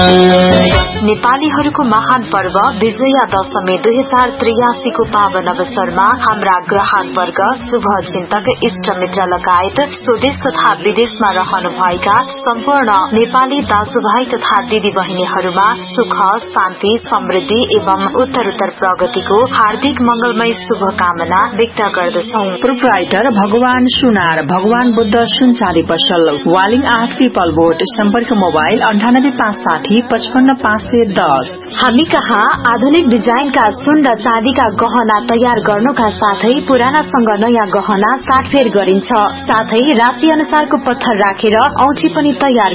नेपालीहरूको महान पर्व विजया दशमी 2083 को पावन अवसरमा हाम्रा ग्राहक वर्ग, शुभ चिन्तक, इष्ट मित्र लगायत स्वदेश तथा विदेशमा रहनुभएका सम्पूर्ण नेपाली दाजुभाइ तथा दिदी बहिनीहरूमा सुख, शान्ति, समृद्धि एवं उत्तरोत्तर प्रगतिको हार्दिक मंगलमय शुभकामना व्यक्त गर्दछौं। प्रोप्राइटर भगवान सुनार, भगवान बुद्ध सुनचारी पसल, वालिङ 8 पिपल बोट, सम्पर्क मोबाइल 9856 55510। हामी कहाँ आधुनिक डिजाइनका सुन र चाँदीका गहना तयार गर्नुका साथै पुरानासँग नयाँ गहना साटफेर गरिन्छ। साथै राशि अनुसारको पत्थर राखेर औँठी पनि तयार